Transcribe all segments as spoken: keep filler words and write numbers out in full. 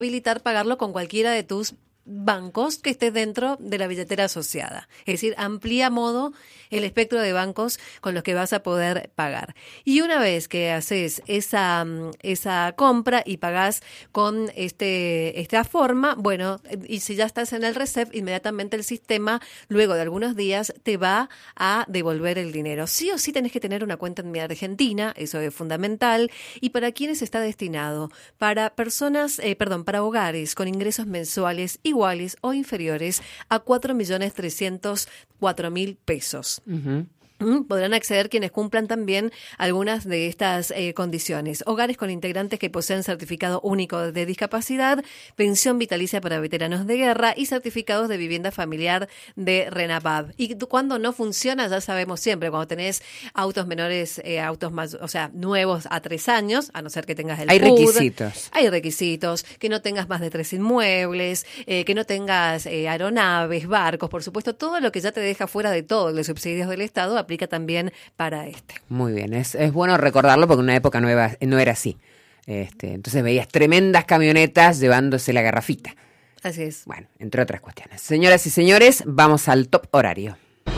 habilitar pagarlo con cualquiera de tus bancos que estés dentro de la billetera asociada. Es decir, amplía a modo el espectro de bancos con los que vas a poder pagar. Y una vez que haces esa, esa compra y pagás con este, esta forma, bueno, y si ya estás en el RECEP, inmediatamente el sistema, luego de algunos días, te va a devolver el dinero. Sí o sí tenés que tener una cuenta en mi Argentina, eso es fundamental. ¿Y para quiénes está destinado? Para personas, eh, perdón, para hogares con ingresos mensuales iguales o inferiores a cuatro millones trescientos cuatro mil pesos. Uh-huh. Podrán acceder quienes cumplan también algunas de estas eh, condiciones. Hogares con integrantes que poseen certificado único de discapacidad, pensión vitalicia para veteranos de guerra y certificados de vivienda familiar de RENAPAV. Y cuando no funciona, ya sabemos siempre, cuando tenés autos menores, eh, autos más, o sea, nuevos a tres años, a no ser que tengas el Hay P U D. requisitos. Hay requisitos, que no tengas más de tres inmuebles, eh, que no tengas eh, aeronaves, barcos, por supuesto, todo lo que ya te deja fuera de todos los subsidios del Estado aplica también para este. Muy bien, es, es bueno recordarlo porque en una época no era, no era así. Este, entonces veías tremendas camionetas llevándose la garrafita. Así es. Bueno, entre otras cuestiones. Señoras y señores, vamos al top horario.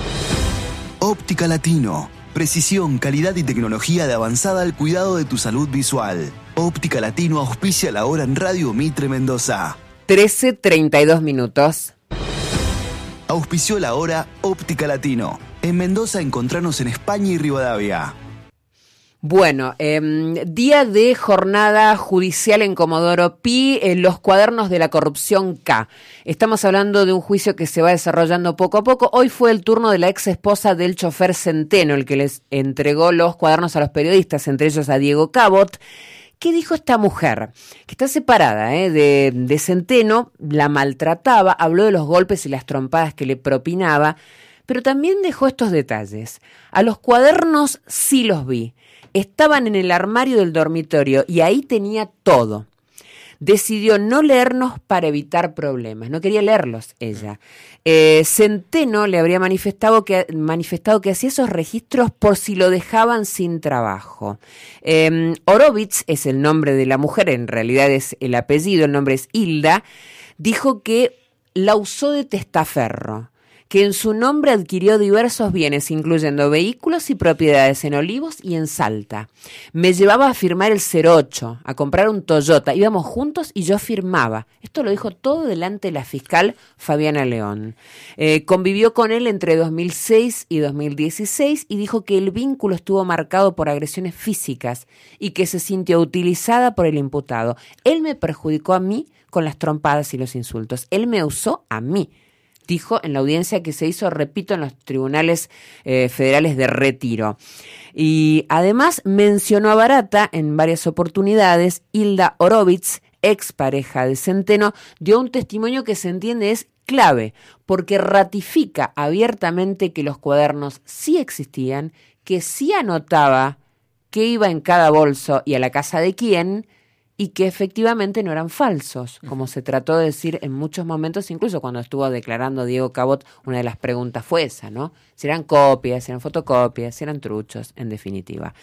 Óptica Latino. Precisión, calidad y tecnología de avanzada al cuidado de tu salud visual. Óptica Latino auspicia la hora en Radio Mitre Mendoza. trece treinta y dos minutos. Auspició la hora Óptica Latino. En Mendoza encontrarnos en España y Rivadavia. Bueno, eh, día de jornada judicial en Comodoro Pi, eh, los cuadernos de la corrupción K. Estamos hablando de un juicio que se va desarrollando poco a poco. Hoy fue el turno de la ex esposa del chofer Centeno, el que les entregó los cuadernos a los periodistas, entre ellos a Diego Cabot. ¿Qué dijo esta mujer? Que está separada eh, de, de Centeno, la maltrataba, habló de los golpes y las trompadas que le propinaba, pero también dejó estos detalles. A los cuadernos sí los vi. Estaban en el armario del dormitorio y ahí tenía todo. Decidió no leernos para evitar problemas. No quería leerlos ella. Eh, Centeno le habría manifestado que, manifestado que hacía esos registros por si lo dejaban sin trabajo. Eh, Orovitz es el nombre de la mujer, en realidad es el apellido, el nombre es Hilda. Dijo que la usó de testaferro, que en su nombre adquirió diversos bienes, incluyendo vehículos y propiedades en Olivos y en Salta. Me llevaba a firmar el cero ocho, a comprar un Toyota. Íbamos juntos y yo firmaba. Esto lo dijo todo delante de la fiscal Fabiana León. Eh, convivió con él entre dos mil seis y dos mil dieciséis y dijo que el vínculo estuvo marcado por agresiones físicas y que se sintió utilizada por el imputado. Él me perjudicó a mí con las trompadas y los insultos. Él me usó a mí, dijo en la audiencia que se hizo, repito, en los tribunales eh, federales de Retiro. Y además mencionó a Barata en varias oportunidades. Hilda Orovitz, ex pareja de Centeno, dio un testimonio que se entiende es clave, porque ratifica abiertamente que los cuadernos sí existían, que sí anotaba qué iba en cada bolso y a la casa de quién, y que efectivamente no eran falsos, como se trató de decir en muchos momentos, incluso cuando estuvo declarando Diego Cabot, una de las preguntas fue esa, ¿no? Si eran copias, si eran fotocopias, si eran truchos, en definitiva.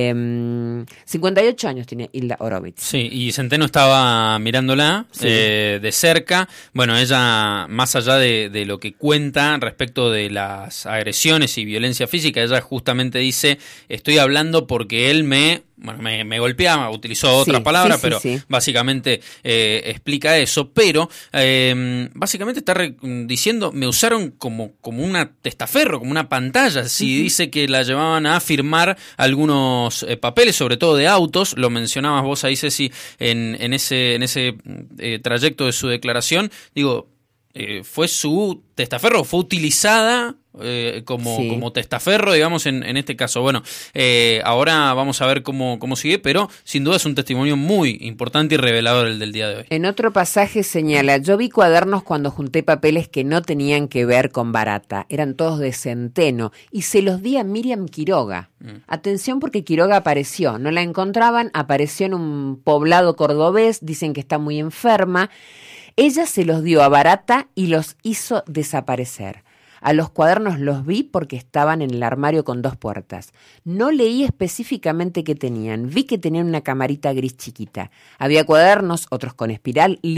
Eh, cincuenta y ocho años tiene Hilda Orovitz. Sí, y Centeno estaba mirándola sí. eh, de cerca. Bueno, ella, más allá de, de lo que cuenta respecto de las agresiones y violencia física, ella justamente dice, estoy hablando porque él me... Bueno, me, me golpeaba, utilizó otra sí, palabra, sí, sí, pero sí. básicamente eh, explica eso. Pero eh, básicamente está re- diciendo, me usaron como, como una testaferro, como una pantalla. Si uh-huh. dice que la llevaban a firmar algunos eh, papeles, sobre todo de autos, lo mencionabas vos ahí, Ceci, en, en ese, en ese eh, trayecto de su declaración. Digo, eh, fue su testaferro, fue utilizada Eh, como, sí. como testaferro, digamos, en, en este caso. Bueno, eh, ahora vamos a ver cómo, cómo sigue, pero sin duda es un testimonio muy importante y revelador el del día de hoy. En otro pasaje señala, yo vi cuadernos cuando junté papeles que no tenían que ver con Barata, eran todos de Centeno, y se los di a Miriam Quiroga. Mm. Atención porque Quiroga apareció, no la encontraban, apareció en un poblado cordobés, dicen que está muy enferma. Ella se los dio a Barata y los hizo desaparecer. A los cuadernos los vi porque estaban en el armario con dos puertas. No leí específicamente qué tenían. Vi que tenían una camarita gris chiquita. Había cuadernos, otros con espiral,